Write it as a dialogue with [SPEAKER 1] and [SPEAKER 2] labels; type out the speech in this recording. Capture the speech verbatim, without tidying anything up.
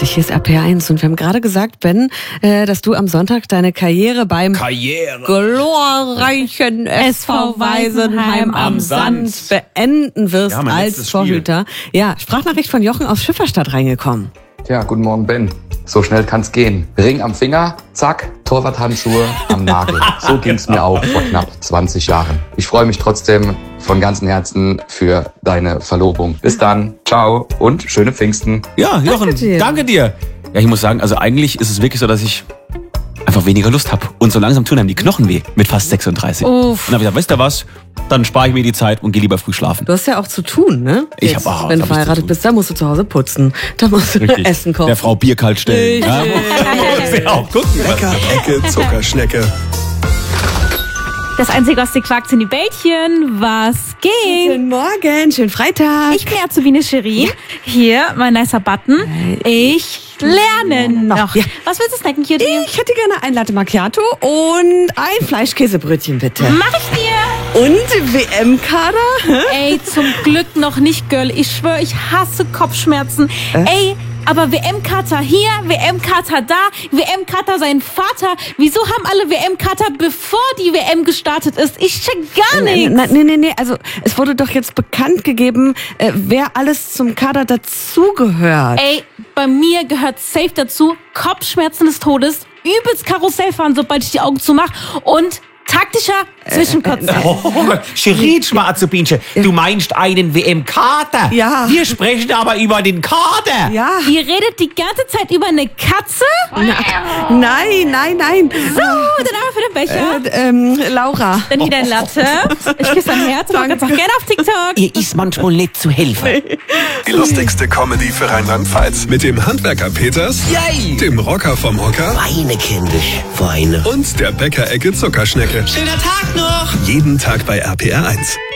[SPEAKER 1] richtig, hier ist R P R eins und wir haben gerade gesagt, Ben, äh, dass du am Sonntag deine Karriere beim
[SPEAKER 2] Karriere.
[SPEAKER 1] glorreichen S V Weisenheim am Sand beenden wirst
[SPEAKER 2] Ja, mein
[SPEAKER 1] als
[SPEAKER 2] letztes Spiel.
[SPEAKER 1] Torhüter. Ja, Sprachnachricht von Jochen aus Schifferstadt reingekommen.
[SPEAKER 3] Ja, guten Morgen, Ben. So schnell kann's gehen. Ring am Finger, zack, Torwarthandschuhe am Nagel. So ging's mir auch vor knapp zwanzig Jahren. Ich freue mich trotzdem von ganzem Herzen für deine Verlobung. Bis dann, ciao und schöne Pfingsten.
[SPEAKER 2] Ja, Jochen,
[SPEAKER 1] Danke dir.
[SPEAKER 2] danke dir. Ja, ich muss sagen, also eigentlich ist es wirklich so, dass ich einfach weniger Lust habe. Und so langsam tun einem die Knochen weh mit fast sechsunddreißig.
[SPEAKER 1] Uff.
[SPEAKER 2] Und dann habe ich gesagt, weißt du was, dann spare ich mir die Zeit und gehe lieber früh schlafen.
[SPEAKER 1] Du hast ja auch zu tun, ne?
[SPEAKER 2] Ich
[SPEAKER 1] Jetzt,
[SPEAKER 2] hab auch-
[SPEAKER 1] wenn du
[SPEAKER 2] hab ich zu
[SPEAKER 1] verheiratet
[SPEAKER 2] tun.
[SPEAKER 1] bist, da musst du zu Hause putzen. Da musst du
[SPEAKER 2] Richtig.
[SPEAKER 1] Essen kochen.
[SPEAKER 2] Der Frau Bier kalt stellen. Ja, muss ja auch gucken.
[SPEAKER 4] Bäcker, Ecke, Zuckerschnecke.
[SPEAKER 5] Das Einzige, was dir quakt, sind die Bällchen. Was geht?
[SPEAKER 1] Guten Morgen, schönen Freitag.
[SPEAKER 5] Ich bin Azubine Shirin. Hier, mein nicer Button. Ich lerne noch.
[SPEAKER 1] Ja.
[SPEAKER 5] Was willst du snacken, Cutie?
[SPEAKER 1] Ich hätte gerne ein Latte Macchiato und ein Fleischkäsebrötchen, bitte.
[SPEAKER 5] Mach ich dir.
[SPEAKER 1] Und W M-Kader?
[SPEAKER 5] Ey, zum Glück noch nicht, Girl. Ich schwöre, ich hasse Kopfschmerzen. Ey, aber W M-Kater hier, W M-Kater da, W M-Kater sein Vater. Wieso haben alle W M-Kater, bevor die W M gestartet ist? Ich check gar nichts.
[SPEAKER 1] Nein, nee, nee, nee. Also, es wurde doch jetzt bekannt gegeben, äh, wer alles zum Kader dazugehört.
[SPEAKER 5] Ey, bei mir gehört safe dazu Kopfschmerzen des Todes, übelst Karussell fahren, sobald ich die Augen zumache und taktischer Zwischenkotzen.
[SPEAKER 6] Oh, Shirin, Azubinche, du meinst einen W M-Kater?
[SPEAKER 1] Ja.
[SPEAKER 6] Wir sprechen aber über den Kader.
[SPEAKER 1] Ja.
[SPEAKER 5] Ihr redet die ganze Zeit über eine Katze?
[SPEAKER 1] Nein, nein, nein.
[SPEAKER 5] So, dann aber für den Becher.
[SPEAKER 1] Äh, ähm, Laura.
[SPEAKER 5] Dann hier dein Latte. Ich küsse dein Herz und mach jetzt auch gerne auf TikTok.
[SPEAKER 6] Ihr ist manchmal nicht zu helfen.
[SPEAKER 4] Die lustigste Comedy für Rheinland-Pfalz. Mit dem Handwerker Peters,
[SPEAKER 6] Yay.
[SPEAKER 4] dem Rocker vom Hocker
[SPEAKER 6] Weine, kindisch, Weine.
[SPEAKER 4] und der Bäcker-Ecke Zuckerschnecke.
[SPEAKER 6] Schöner Tag noch.
[SPEAKER 4] Jeden Tag bei R P R eins.